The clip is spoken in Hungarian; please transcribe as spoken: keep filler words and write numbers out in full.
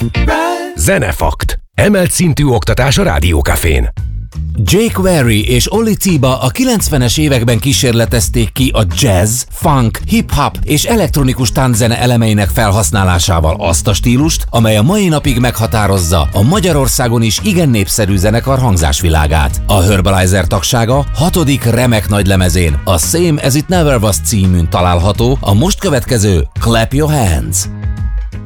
Zenefakt. Emelt szintű oktatás a Rádiókafén. Jake Weary és Oli Ciba a kilencvenes években kísérletezték ki a jazz, funk, hip-hop és elektronikus tánczene elemeinek felhasználásával azt a stílust, amely a mai napig meghatározza a Magyarországon is igen népszerű zenekar hangzásvilágát. A Herbalizer tagsága hatodik remek nagylemezén, a Same As It Never Was címűn található a most következő Clap Your Hands.